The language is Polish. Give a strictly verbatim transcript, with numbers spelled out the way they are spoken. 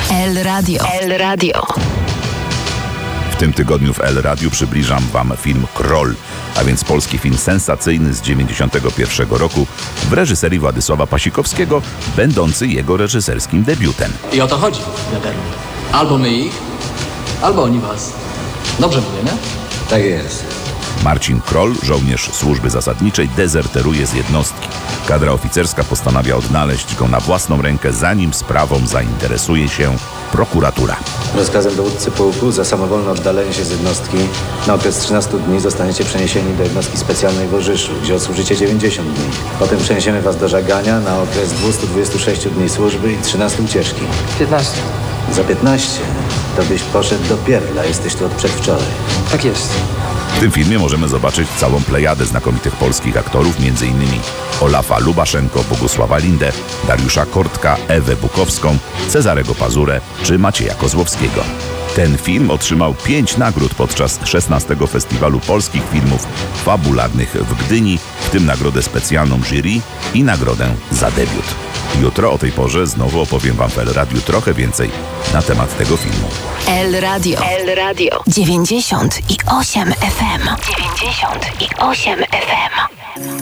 El Radio. El Radio. W tym tygodniu w El Radiu przybliżam Wam film Kroll, a więc polski film sensacyjny z dziewięćdziesiątego pierwszego roku w reżyserii Władysława Pasikowskiego, będący jego reżyserskim debiutem. I o to chodzi, wiadomo. Albo my ich, albo oni was. Dobrze mówię, nie? Tak jest. Marcin Kroll, żołnierz służby zasadniczej, dezerteruje z jednostki. Kadra oficerska postanawia odnaleźć go na własną rękę, zanim sprawą zainteresuje się prokuratura. Rozkazem dowódcy pułku za samowolne oddalenie się z jednostki na okres trzynastu dni zostaniecie przeniesieni do jednostki specjalnej w Orzyszu, gdzie odsłużycie dziewięćdziesiąt dni. Potem przeniesiemy was do Żagania na okres dwieście dwadzieścia sześć dni służby i trzynastu ucieczki. piętnaście. Za piętnaście to byś poszedł do pierdla, jesteś tu od przedwczoraj. Tak jest. W tym filmie możemy zobaczyć całą plejadę znakomitych polskich aktorów, m.in. Olafa Lubaszenko, Bogusława Lindę, Dariusza Kortka, Ewę Bukowską, Cezarego Pazurę czy Macieja Kozłowskiego. Ten film otrzymał pięć nagród podczas szesnastego Festiwalu Polskich Filmów Fabularnych w Gdyni, w tym nagrodę specjalną jury i nagrodę za debiut. Jutro o tej porze znowu opowiem Wam w El Radiu trochę więcej na temat tego filmu. El Radio. El Radio. dziewięćdziesiąt i osiem F M. dziewięćdziesiąt i osiem F M.